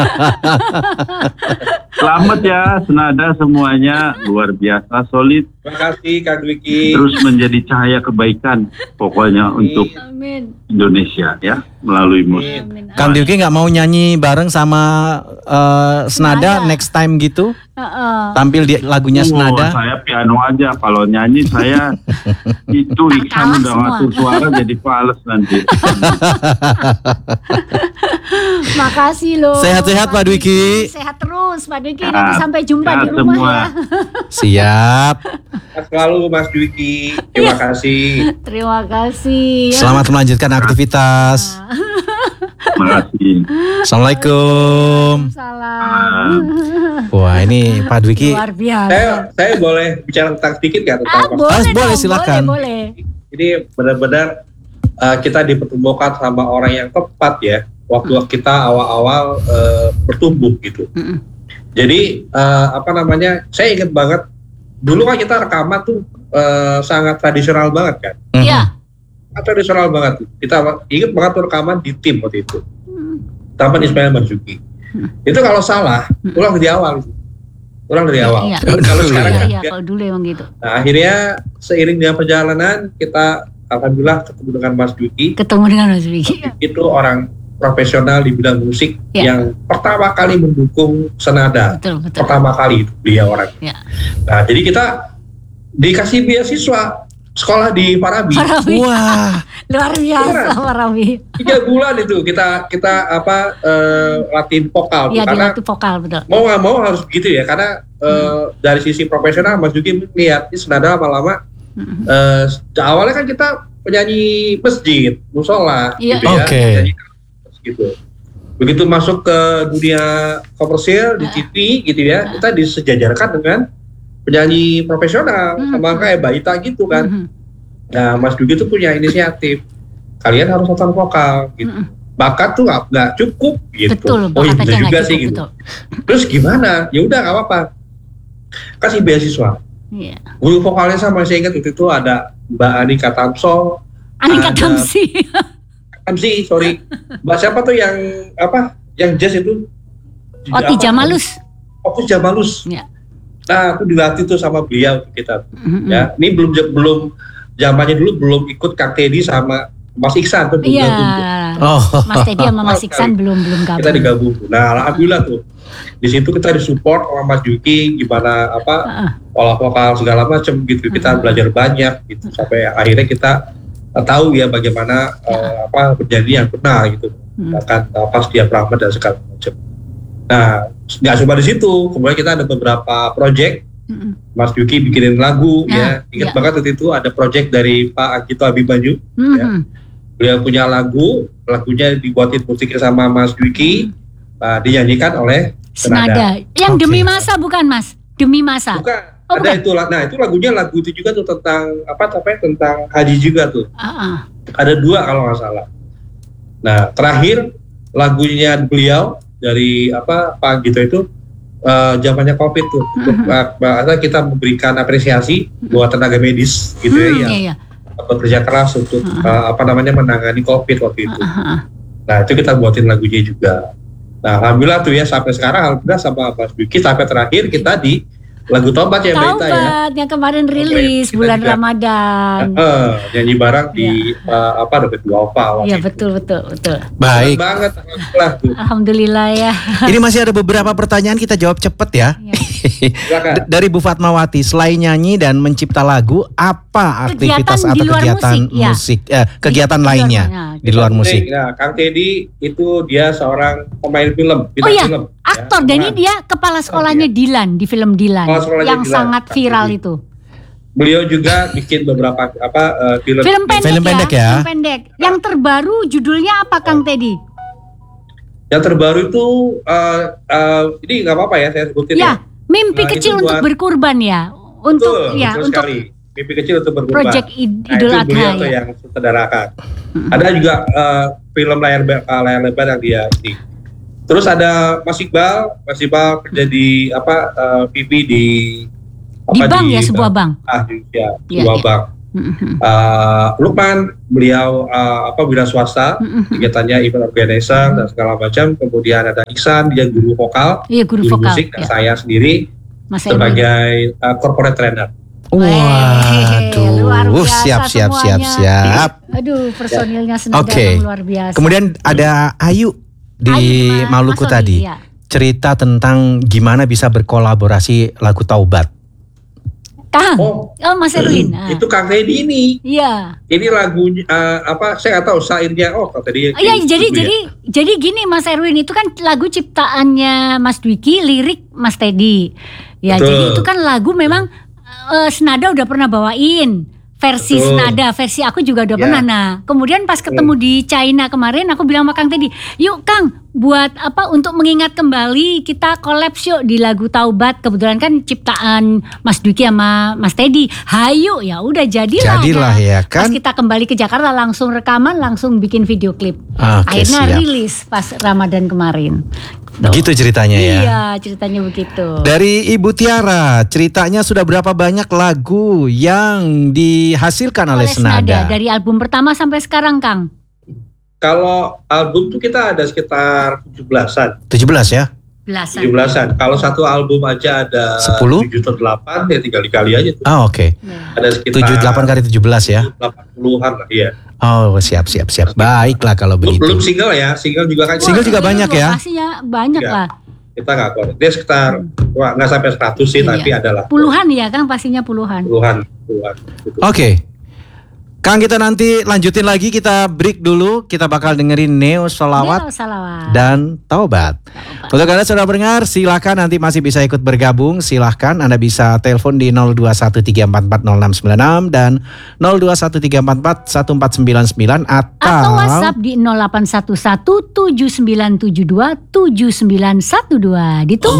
Selamat ya, senada semuanya luar biasa solid. Terima kasih Kang Dwiki. Terus menjadi cahaya kebaikan pokoknya untuk Indonesia ya melalui musik. Kang Dwiki nggak mau nyanyi bareng sama Senada next time gitu? Tampil di lagunya Senada? Saya piano aja. Kalau nyanyi saya itu Iksan udah ngatur suara jadi fales nanti. Makasih loh. Sehat-sehat Pak Dwiki. Sehat terus Pak Dwiki. Nanti sampai jumpa di rumah semua. ya. Siap. Selalu Mas Dwiki. Terima kasih. Terima kasih. Selamat melanjutkan aktivitas. Terima kasih. Assalamualaikum. Salam. Wah ini Pak Dwiki. Luar biasa. Saya boleh bicara tentang sedikit nggak tentang boleh silakan. Boleh. Ini benar-benar kita dipertemukan sama orang yang tepat ya. Waktu kita awal-awal bertumbuh gitu. Jadi saya ingat banget dulu kan kita rekaman tuh sangat tradisional banget kan. Iya. Tradisional banget. Kita ingat banget tuh rekaman di tim waktu itu. Taman Ismail Marzuki. Itu kalau salah, ulang dari awal. Iya. Kalau sekarang iya, kalau dulu emang gitu. Nah, akhirnya seiring dengan perjalanan kita alhamdulillah ketemu dengan Mas Dwiki. Itu orang profesional di bidang musik yang pertama kali mendukung Senada. Betul. Pertama kali itu dia orang. Ya. Nah, jadi kita dikasih beasiswa sekolah di Farabi. Wah, luar biasa Farabi. 3 bulan itu kita latihan vokal. Iya, karena dilatih vokal betul. Mau nggak mau harus begitu ya, karena dari sisi profesional Mas Dwiki lihat ini Senada lama-lama. Awalnya kan kita penyanyi masjid, musola, gitu ya. Oke. Gitu. Begitu masuk ke dunia komersil di TV gitu ya, kita disejajarkan dengan penyanyi profesional sama kayak Mbak Ita gitu kan. Nah, Mas Dwiki tuh punya inisiatif. Kalian harus nonton vokal gitu. Bakat tuh nggak cukup gitu. Betul, bisa juga cukup, sih gitu. Terus gimana? Ya udah nggak apa-apa. Kasih beasiswa. Iya. Guru vokalnya saya masih ingat waktu itu ada Mbak Anika Tamso. Tamsi, sorry. Mbak siapa tuh yang yang jazz itu? Oti Jamalus. Otis Jamalus. Ya. Nah, aku dilatih tuh sama beliau kita. Ya, ini belum zamannya dulu belum ikut Kang Teddy sama Mas Iksan tuh belum gabung. Mas Teddy sama Mas Iksan belum gabung. Kita digabung. Nah, alhamdulillah tuh. Di situ kita disupport sama Mas Dwiki gimana olah vokal segala macam gitu. Kita belajar banyak gitu sampai akhirnya kita tahu ya bagaimana berjanji yang benar gitu. Bahkan pas diafragma dan segala macam. Nah, nggak cuma di situ, kemudian kita ada beberapa project. Mas Dwiki bikinin lagu ya. Ingat banget waktu itu ada project dari Pak Agito Abimanyu ya. Beliau punya lagunya dibuatin musiknya sama Mas Dwiki, dinyanyikan oleh Senada. Yang Demi Masa bukan Mas? Demi Masa. Bukan. Ada itu. Nah, itu lagu itu juga tuh tentang tentang haji juga tuh. Ada 2 kalau nggak salah. Nah, terakhir lagunya beliau dari Pak Gito itu zamannya COVID tuh. Kita memberikan apresiasi buat tenaga medis gitu yang bekerja keras untuk menangani COVID waktu itu. Nah, itu kita buatin lagunya juga. Nah, alhamdulillah tuh ya sampai sekarang alhamdulillah sama Mas Dwiki sampai terakhir kita di lagu Taubat ya Mbak Ita ya. Taubat yang kemarin rilis bulan Ramadan. Nyanyi bareng di dekat Duafa. Iya betul. Baik. Banget alhamdulillah ya. Ini masih ada beberapa pertanyaan, kita jawab cepet ya. Dari Bu Fatmawati, selain nyanyi dan mencipta lagu, apa aktivitas atau kegiatan musik, kegiatan lainnya di luar musik? Nah, Kang Teddy itu dia seorang pemain film, film. Aktor, dan ini dia kepala sekolahnya Dilan di film Dilan yang sangat viral itu. Beliau juga bikin beberapa film pendek. Yang terbaru judulnya apa Kang Teddy? Yang terbaru itu ini nggak apa-apa ya saya sebutin ya. Mimpi kecil untuk berkurban ya. Untuk untuk sekali. Mimpi kecil untuk berkurban. Project Idul Adha beliau tuh yang sutradarakan. Ada juga film layar lebar yang dia ini. Terus ada Mas Iqbal kerja di PV di bank ya, sebuah bank. Sebuah bank. Lukman, beliau wira swasta, kegiatannya event organizer dan segala macam. Kemudian ada Iksan, dia guru vokal, guru vokal, musik, dan saya sendiri sebagai corporate trainer. Waduh, siap. Aduh, personilnya senada luar biasa. Kemudian ada Ayu di Maluku tadi. Ya. Cerita tentang gimana bisa berkolaborasi lagu Taubat. Kang, Mas Erwin. Itu Kang Teddy ini. Iya. Ini lagunya saya nggak tahu syairnya. Kang Teddy. Iya, jadi gini Mas Erwin, itu kan lagu ciptaannya Mas Dwiki, lirik Mas Teddy. Ya, betul. Jadi itu kan lagu memang Senada udah pernah bawain versi Senada, versi aku juga udah pernah. Nah, kemudian pas ketemu di China kemarin, aku bilang sama Kang Teddy, yuk Kang, buat untuk mengingat kembali kita collab yuk di lagu Taubat. Kebetulan kan ciptaan Mas Dwiki sama Mas Teddy. Hayu, ya udah jadilah ya kan. Pas kita kembali ke Jakarta langsung rekaman, langsung bikin video klip. Akhirnya rilis pas Ramadan kemarin. Begitu ceritanya ya. Iya, ceritanya begitu. Dari Ibu Tiara, ceritanya sudah berapa banyak lagu yang dihasilkan oleh Senada? Dari album pertama sampai sekarang, Kang? Kalau album tuh kita ada sekitar 17-an. 17 ya? 17-an. Kalau satu album aja ada 10? 7 atau 8, ya tinggal dikali aja tuh. Oke. Ada sekitar 7-8 kali 17 ya? 80-an lah, iya. Siap. Baiklah kalau begitu. Belum single ya, single juga kan. Single juga banyak ya? Pastinya banyak lah. Kita nggak kuat. Dia sekitar nggak sampai 100 sih, tapi adalah puluhan ya, Kang, pastinya puluhan. Oke. Kang, kita nanti lanjutin lagi, kita break dulu. Kita bakal dengerin Neo Sholawat dan Taubat. Untuk Anda sudah mendengar, silakan nanti masih bisa ikut bergabung. Silahkan Anda bisa telepon di 0213440696 dan 0213441499 atau WhatsApp di 081179727912. Ditunggu.